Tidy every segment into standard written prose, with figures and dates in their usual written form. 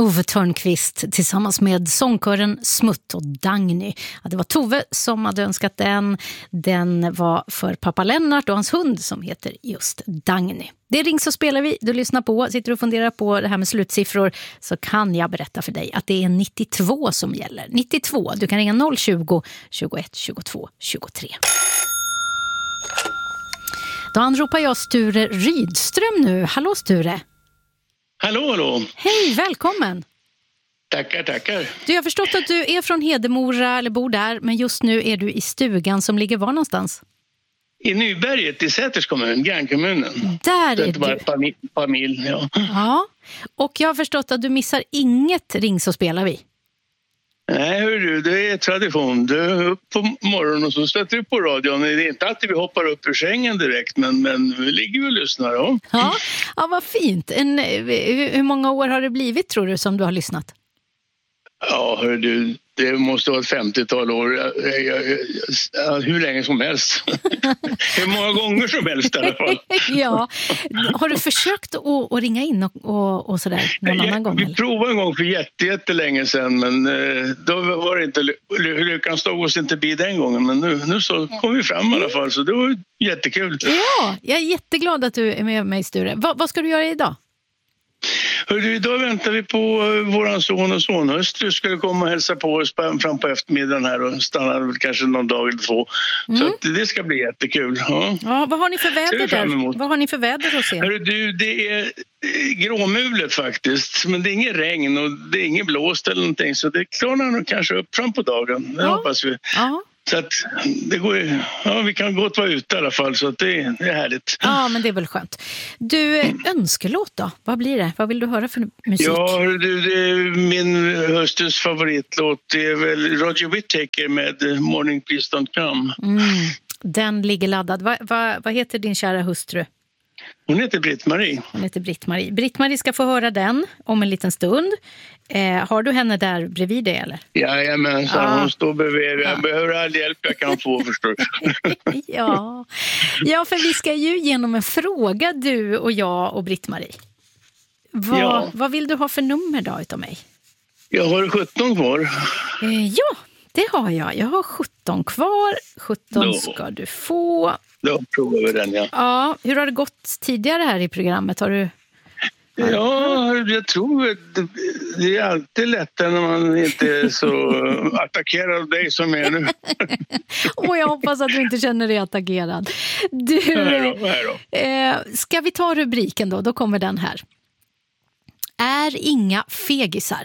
Ove Törnqvist tillsammans med sångkören Smutt och Dagny. Ja, det var Tove som hade önskat den. Den var för pappa Lennart och hans hund som heter just Dagny. Det ring så spelar vi. Du lyssnar på, sitter och funderar på det här med slutsiffror, så kan jag berätta för dig att det är 92 som gäller. 92. Du kan ringa 020 21 22 23. Då anropar jag Sture Rydström nu. Hallå Sture. Hallå. Hej, välkommen. Tackar. Du, jag har förstått att du är från Hedemora eller bor där, men just nu är du i stugan som ligger var någonstans? I Nyberget i Säters kommun, grannkommunen. Där är det var ett par mil, ja. Ja, och jag har förstått att du missar inget ring så spelar vi. Nej, hörru, det är tradition. Du är upp på morgonen och så sätter du på radion. Det är inte alltid vi hoppar upp ur sängen direkt, men vi ligger och lyssnar då. Ja, vad fint. Hur många år har det blivit, tror du, som du har lyssnat? Ja, hörru, det måste vara ett 50-tal år. Hur länge som helst. Hur många gånger som helst i alla fall. Ja. Har du försökt att ringa in och sådär någon annan gång? Vi provade en gång för jättelänge sedan, men då var det inte lyckan stod oss inte bi den gången. Men nu så kom vi fram i alla fall, så det var jättekul. Ja, jag är jätteglad att du är med mig, Sture. Vad ska du göra idag? Hörru, idag väntar vi på våran son och sonhustru skulle komma och hälsa på oss fram på eftermiddagen här och stanna väl kanske någon dag eller två. Så att det ska bli jättekul. Ja, vad har ni för väder där? Vad har ni för väder att se? Hörru, det är gråmulet faktiskt, men det är ingen regn och det är ingen blåst eller någonting, så det klarar nog kanske upp fram på dagen. Det hoppas vi. Ja. Så att det går, vi kan gott vara ute i alla fall, så att det är härligt. Ja, men det är väl skönt. Du, önskelåt då? Vad blir det? Vad vill du höra för musik? Ja, min höstens favoritlåt är väl Roger Whittaker med Morning Please Don't Come. Den ligger laddad. Vad heter din kära hustru? Hon heter Britt-Marie. Britt-Marie ska få höra den om en liten stund. Har du henne där bredvid dig, eller? Jajamensan, hon står bredvid. Jag behöver all hjälp jag kan få, förstås. Ja, för vi ska ju genom en fråga, du och jag och Britt-Marie. Vad vill du ha för nummer då utav mig? Jag har 17 kvar. Ja, det har jag. Jag har 17 kvar. 17 ska du få. Då provar vi den, Ja, hur har det gått tidigare här i programmet? Har du... Ja, jag tror det är alltid lättare när man inte är så attackerad av dig som är nu. Jag hoppas att du inte känner dig attackerad. Du, ska vi ta rubriken då? Då kommer den här. Är inga fegisar.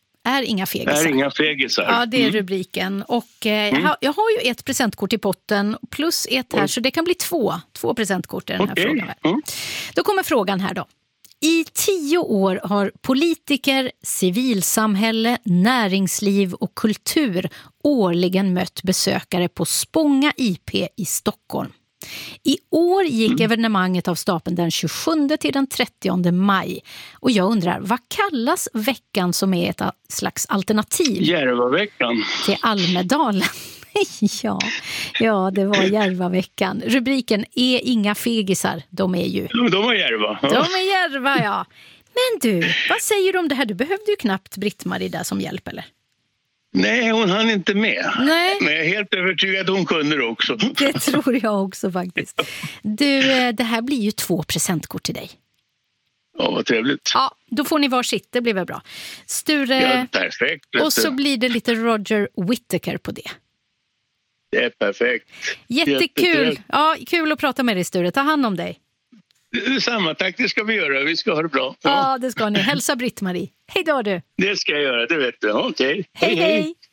Ja, det är rubriken. Och jag har ju ett presentkort i potten plus ett här, så det kan bli två presentkort i den här frågan. Då kommer frågan här då. I 10 år har politiker, civilsamhälle, näringsliv och kultur årligen mött besökare på Spånga IP i Stockholm. I år gick evenemanget av stapeln den 27 till den 30 maj. Och jag undrar, vad kallas veckan som är ett slags alternativ? Järvaveckan. Till Almedalen. Ja, det var Järvaveckan. Rubriken är inga fegisar. De är ju... De är Järva. Ja. De är Järva, ja. Men du, vad säger du om det här? Du behövde ju knappt Britt-Marie där som hjälp, eller? Nej, hon hann inte med. Nej. Men jag är helt övertygad att hon kunde det också. Det tror jag också faktiskt. Du, det här blir ju 2 presentkort till dig. Ja, vad trevligt. Ja, då får ni varsitt, det blir väl bra. Sture, ja, perfekt. Och så blir det lite Roger Whittaker på det. Det är perfekt. Jättekul. Ja, kul att prata med dig, Sture. Ta hand om dig. Samma, tack, det ska vi göra. Vi ska ha det bra. Ja, det ska ni. Hälsa Britt-Marie. Hej då, du. Det ska jag göra, det vet du. Okej. Hej.